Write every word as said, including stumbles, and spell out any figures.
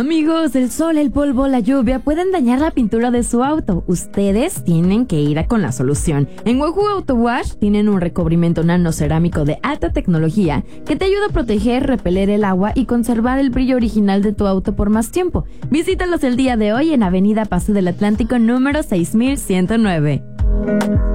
Amigos, el sol, el polvo, la lluvia pueden dañar la pintura de su auto. Ustedes tienen que ir a con la solución. En Wahoo Auto Wash tienen un recubrimiento nanocerámico de alta tecnología que te ayuda a proteger, repeler el agua y conservar el brillo original de tu auto por más tiempo. Visítalos el día de hoy en Avenida Paso del Atlántico número seis mil ciento nueve.